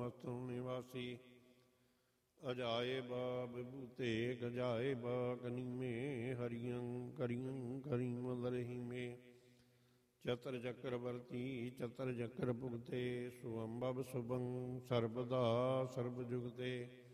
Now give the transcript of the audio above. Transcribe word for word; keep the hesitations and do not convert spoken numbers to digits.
ਮਸਤੁ ਨਿਵਾਸੀ। ਅਜਾਇਬ ਵਿਭੂਤੇ ਗਜਾਇਬ ਕਨੀਮੇ ਹਰੀਅੰ ਕਰੀਅੰ ਕਰੀਮ ਦਰਹੀਮੇ। ਚਤਰ ਚੱਕਰਵਰਤੀ ਚਤਰ ਚੱਕਰ ਭੁਗਤੇ ਸੁਅੰਭਵ ਸੁਭੰ ਸਰਬਦਾ ਸਰਬ ਜੁਗਤੇ।